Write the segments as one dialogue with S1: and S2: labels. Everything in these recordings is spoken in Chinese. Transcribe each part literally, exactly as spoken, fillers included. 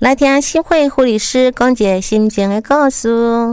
S1: 来听新会护理师讲一个心情的故事。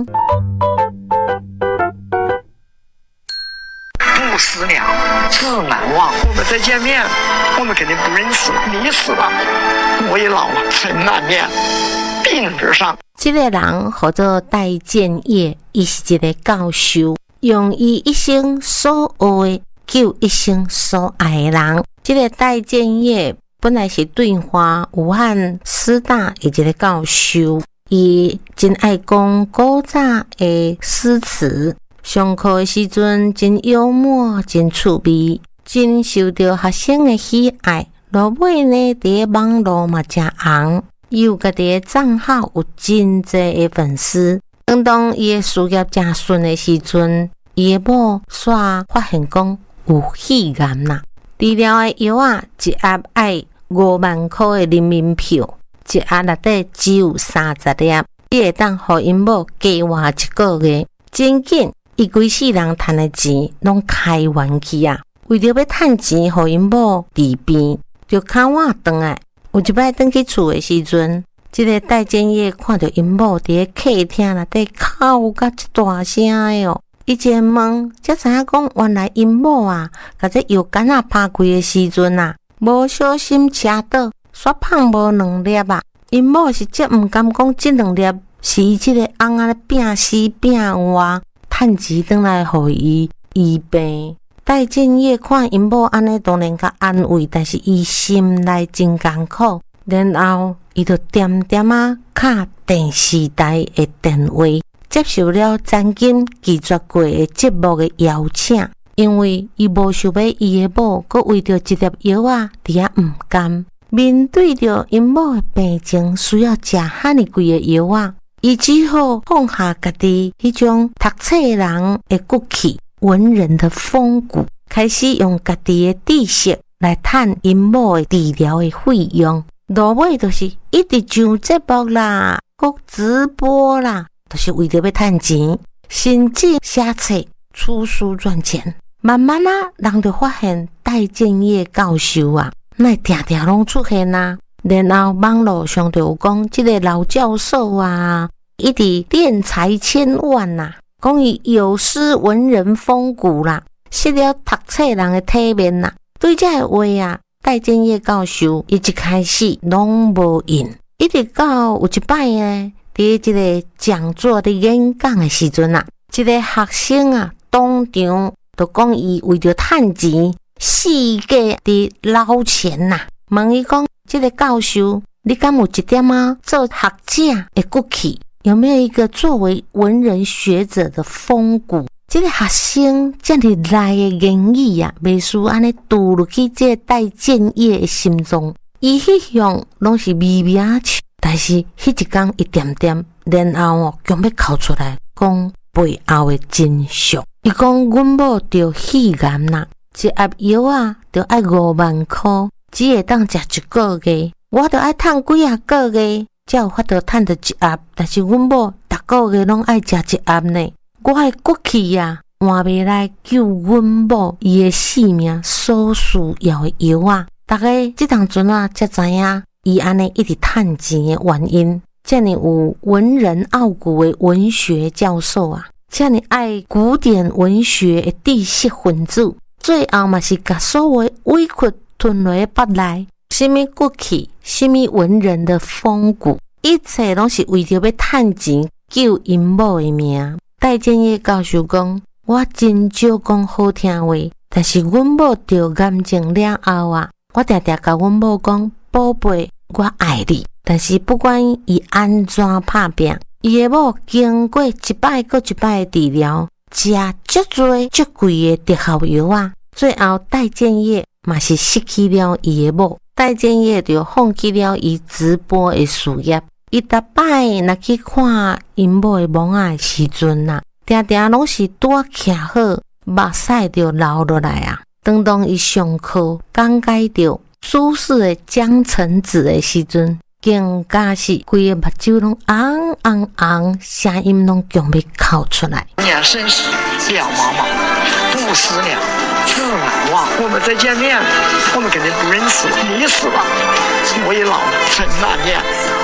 S2: 不思量，自难忘。我们再见面，我们肯定不认识。你死了，我也老了，很难念。病之上，
S1: 这个人叫做戴建业，伊是一个教授，用伊一生所学的救一生所爱的人。这个戴建业本来是对华武汉师大的一个教授，伊真爱讲古早的诗词。上课的时阵真幽默，真趣味，真受到学生的喜爱。落尾呢，伫网络嘛真红，伊有家己的账号有真侪的粉丝。当当伊的事业真顺的时阵，伊的某煞发现讲有肺癌啦。治疗的药啊，一盒爱五万块的人民票，一盒内底只有三十粒，伊会当互因某加活一个月，真紧。伊规世人赚的钱拢开完去啊！为着要赚钱，互因某治病，就脚腕断来。有一摆转去厝的时阵，这个戴建业看到因某伫个客厅内底哭甲一大声的哦，伊一问，才知影讲原来因某啊，甲这药干仔拍开的时阵啊，无小心车倒，煞放无两粒啊！因某是则毋甘讲这两粒是伊这个翁仔拼死拼活。趁钱转来互伊医病，戴建业看因某安尼，当然甲安慰，但是伊心内真艰苦。然后伊就点点啊敲电视台的电话，接受了曾经拒绝过的节目的邀请，因为伊无想要伊的某，佮为着一粒药啊，伫遐毋甘。面对着因某的病情，需要食遐尼贵的药啊。伊只好放下家己迄种读册人的骨气、文人的风骨，开始用家己的知识来趁因某的治疗的费用。落尾就是一直上节目啦，佮直播啦，就是为着要趁钱，甚至写册、出书赚钱。慢慢啊，人就发现戴建业教授啊，那定定拢出现啊。然后网络上就有讲，这个老教授啊，一直敛财千万呐、啊，讲伊有诗文人风骨啦，失了读册人的体面呐。对这个话啊，戴建业教授伊一开始拢无应，一直到有一摆呢，伫这个讲座的演讲的时阵啊，一个学生啊，当场就讲伊为着趁钱，四界伫捞钱呐、啊，问伊讲。这个教授，你敢有一点啊做学者的骨气？有没有一个作为文人学者的风骨？这个学生这样来的言语啊，袂输安尼堵入去这个戴建业的心中。伊迄样拢是微微啊笑，但是迄一天一点点，然后哦，强要哭出来，讲背后的真相。伊讲阮某着肺癌啦，一盒药啊，着爱五万块。只会当食一个月，我着爱趁几啊个月，才有法度趁到一盒。但是阮某逐个月拢爱食一盒呢，我的骨气啊，换袂来救阮某伊的性命所需要的药啊。大家这当阵啊，才知影伊安尼一直趁钱的原因。这样有文人傲骨的文学教授啊，这样爱古典文学的知识分子，最后嘛是甲所有委屈。吞落腹内，什么骨气，什么文人的风骨，一切拢是为着要趁钱救因某的命。戴建业教授讲，我真少讲好听话，但是阮某得癌症了后啊，我常常甲阮某讲，宝贝，我爱你。但是不管伊安怎拍拼，伊的某经过一摆搁一摆的治疗，食足多足贵的特效药啊，最后戴建业。嘛是失去了伊的某，戴建业就放弃了伊直播的事业。伊逐摆若去看因某的某仔的时阵啊，定定拢是拄啊徛好，目屎就流落来啊。当当伊上课讲解着苏轼的江城子的时阵，更加是规个目睭拢红红红，声音拢强要哭出来。
S2: 年生时表茫茫，不思量，自难忘。我们再见面，我们肯定不认识。你死了，我也老了，很难念。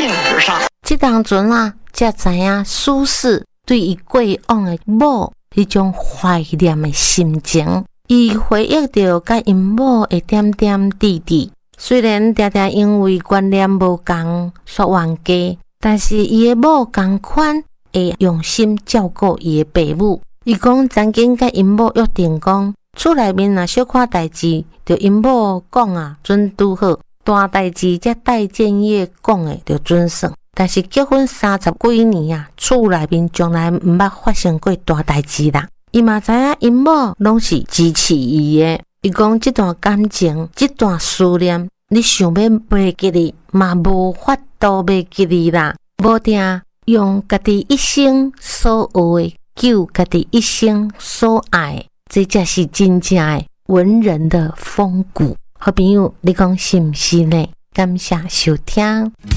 S2: 病之上。
S1: 这当阵啊，才知影苏轼对伊过往的某迄种怀念的心情，伊回忆着甲因某的点点滴滴。虽然常常因为观念无共说冤家，但是伊的某同款会用心照顾伊的爸母。伊讲曾经甲因某约定讲，厝内面若小可代志，着因某讲啊准拄好；大代志则戴建业讲的着准算。但是结婚三十几年啊，厝内面从来毋捌发生过大代志啦。伊嘛知影因某拢是支持伊的。伊讲这段感情，这段思念，你想要袂记哩，嘛无法度袂记哩啦。无定用家己一生所学的，救家己一生所爱，这才是真正的文人的风骨。好朋友，你讲是毋是呢？感谢收听。